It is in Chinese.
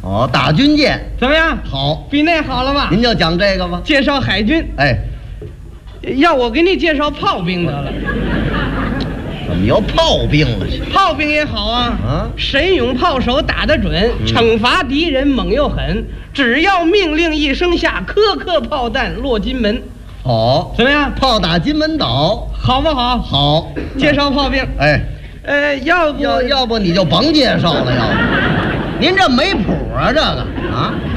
哦，打军舰怎么样？ 好， 比那好了吧？ 您就讲这个吧。 介绍海军， 哎， 要我给你介绍炮兵得了。 怎么又炮兵了去？ 炮兵也好啊，神勇炮手打得准，惩罚敌人猛又狠，只要命令一声下，颗颗炮弹落金门。 好， 怎么样？ 炮打金门岛， 好不好？ 好， 介绍炮兵。 哎， 要不你就甭介绍了，要不您这没谱啊，这个啊。